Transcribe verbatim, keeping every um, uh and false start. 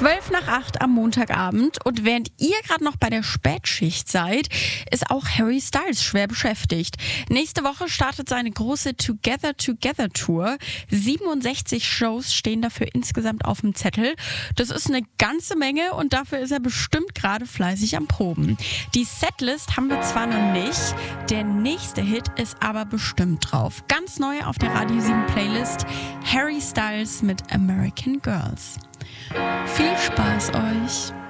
zwölf nach acht am Montagabend und während ihr gerade noch bei der Spätschicht seid, ist auch Harry Styles schwer beschäftigt. Nächste Woche startet seine große Together Together Tour. siebenundsechzig Shows stehen dafür insgesamt auf dem Zettel. Das ist eine ganze Menge und dafür ist er bestimmt gerade fleißig am Proben. Die Setlist haben wir zwar noch nicht, der nächste Hit ist aber bestimmt drauf. Ganz neu auf der Radio sieben Playlist, Harry Styles mit American Girls. Viel Spaß euch!